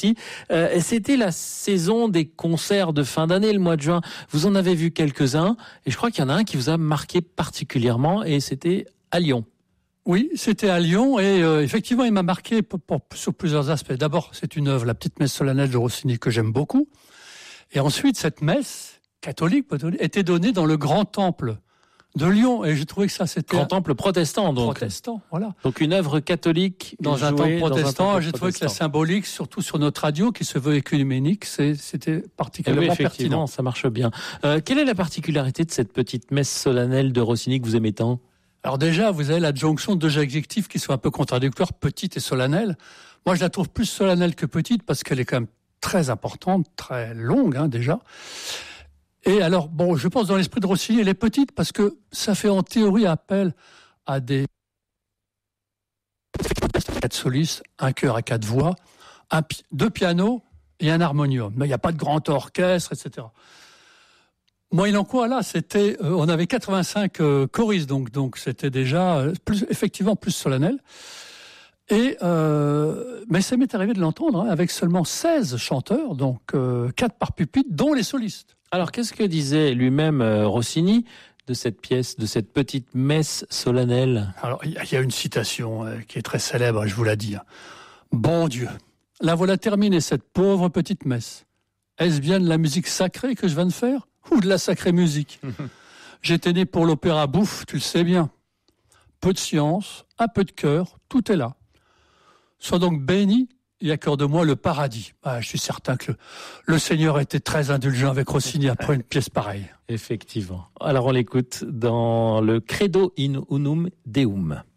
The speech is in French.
aussi. C'était la saison des concerts de fin d'année, le mois de juin. Vous en avez vu quelques-uns, et je crois qu'il y en a un qui vous a marqué particulièrement, et c'était à Lyon. Oui, c'était à Lyon, et effectivement, il m'a marqué sur plusieurs aspects. D'abord, c'est une œuvre, la petite messe solennelle de Rossini, que j'aime beaucoup. Et ensuite, cette messe catholique était donnée dans le grand temple de Lyon, et j'ai trouvé que ça c'était grand temple protestant, donc. Protestant, voilà. Donc une œuvre catholique dans un temple protestant. J'ai trouvé que la symbolique, surtout sur notre radio, qui se veut écuménique, c'était particulièrement pertinent. Ça marche bien. Quelle est la particularité de cette petite messe solennelle de Rossini que vous aimez tant ? Alors déjà, vous avez l'adjonction de deux adjectifs qui sont un peu contradictoires, petite et solennelle. Moi, je la trouve plus solennelle que petite parce qu'elle est quand même très importante, très longue, déjà. Et alors, bon, je pense dans l'esprit de Rossini, elle est petite parce que ça fait en théorie appel à des 4 solistes, un chœur à 4 voix, 2 pianos et un harmonium. Mais il n'y a pas de grand orchestre, etc. Moyennant quoi, là, on avait 85 choristes, donc c'était déjà effectivement plus solennel. Et mais ça m'est arrivé de l'entendre avec seulement 16 chanteurs, donc 4 par pupitre, dont les solistes. Alors, qu'est-ce que disait lui-même Rossini de cette pièce, de cette petite messe solennelle ? Alors, il y a une citation qui est très célèbre, je vous la dis. Bon Dieu, la voilà terminée, cette pauvre petite messe. Est-ce bien de la musique sacrée que je viens de faire ou de la sacrée musique ? J'étais né pour l'opéra bouffe, tu le sais bien. Peu de science, un peu de cœur, tout est là. Sois donc béni et accorde-moi le paradis. Je suis certain que le Seigneur était très indulgent avec Rossini après une pièce pareille. Effectivement. Alors on l'écoute dans le Credo in unum Deum.